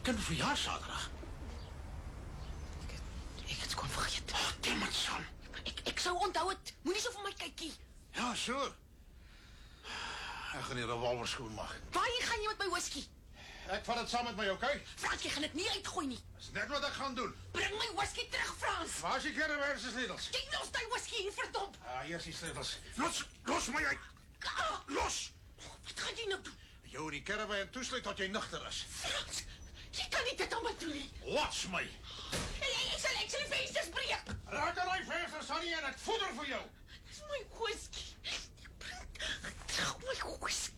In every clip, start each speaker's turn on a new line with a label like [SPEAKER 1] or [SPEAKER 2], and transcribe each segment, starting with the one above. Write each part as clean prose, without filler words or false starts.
[SPEAKER 1] kind verjaar Saterdag.
[SPEAKER 2] Ek het kon vergeet.
[SPEAKER 1] Oh, damn it, son.
[SPEAKER 2] Ek sou onthou het. Moenie so vir my kykie.
[SPEAKER 1] Ja, sure. Ek gaan die revolver skoonmaak.
[SPEAKER 2] Waar gaan jy met my whisky?
[SPEAKER 1] Ek vat dit saam met my, okay?
[SPEAKER 2] Frans, jy gaan dit nie uitgooi nie.
[SPEAKER 1] Dis net wat ek gaan doen.
[SPEAKER 2] Bring my whisky terug, Frans.
[SPEAKER 1] Waar is die caravan se sleutels?
[SPEAKER 2] Jy los die whisky hier, verdomp.
[SPEAKER 1] Hier is die sleutels. Los my uit. Los!
[SPEAKER 2] Wat gaan jy nou doen?
[SPEAKER 1] Jou die caravan toesluit tot jy nugter is.
[SPEAKER 2] Frans, jy kan nie dit aan my doen nie.
[SPEAKER 1] Los my.
[SPEAKER 2] Ek sal die vensters breek.
[SPEAKER 1] Raak aan die vensters, Sonny, en ek voeder vir jou.
[SPEAKER 2] Dis my whisky. Terug my whisky.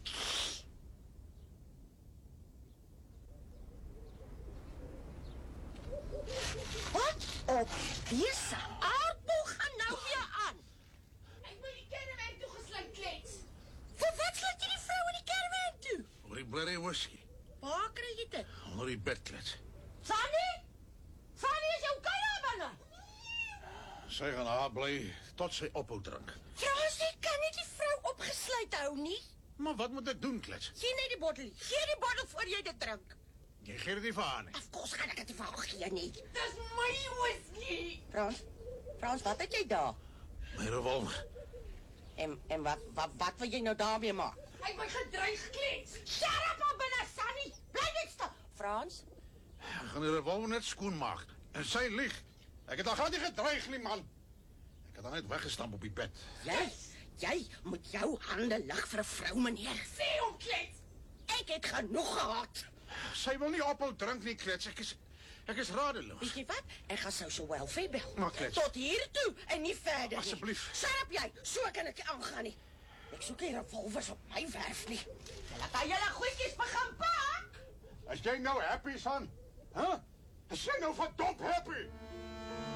[SPEAKER 2] Wat op dese aardbol gaan nou weer aan? Ek wil die caravan toegesluit, klets. Vir wat sluit jy die vrou in die caravan toe?
[SPEAKER 1] Oor die bloody whisky.
[SPEAKER 2] Waar kry jy dit?
[SPEAKER 1] Onder die bedklets.
[SPEAKER 2] Fanny? Fanny, is jou caravan?
[SPEAKER 1] Sy gaan haar bly tot sy ophou drink.
[SPEAKER 2] Frans, jy kan nie die vrou opgesluit hou nie.
[SPEAKER 1] Maar wat moet ek doen, klets?
[SPEAKER 2] Gee net die bottel. Gee die bottel voor jy dit drink.
[SPEAKER 1] Jy gee dit nie vir haar nie.
[SPEAKER 2] Of course gaan ek dit vir haar gee nie. Dis my whisky. Frans, wat het jy daar?
[SPEAKER 1] My revolver.
[SPEAKER 2] En wat wil jy nou daarmee maak? Hy my gedreig, klets. Shut up op binne, Sunny. Bly net stil. Frans?
[SPEAKER 1] Ek gaan die revolver net skoonmaak. En sy lieg. Ek het haar glad nie gedreig nie, man. Ek het haar net weggestamp op die bed.
[SPEAKER 2] Jy moet jou hande lig vir 'n vrou, meneer. Sê hom, klets. Ek het genoeg gehad.
[SPEAKER 1] Sy wil nie ophou drink nie, klets. Ek is radeloos.
[SPEAKER 2] Weet jy wat? Ek gaan social welfare bel.
[SPEAKER 1] Maar klets.
[SPEAKER 2] Tot hier toe en nie verder nie.
[SPEAKER 1] Asseblief.
[SPEAKER 2] Shut up jy. So kan ek aangaan nie. Ek soek nie revolvers op my werf nie. Julle kan julle goedjies begin pak.
[SPEAKER 1] Is jy nou happy, son? Huh? Is jy nou verdomp happy?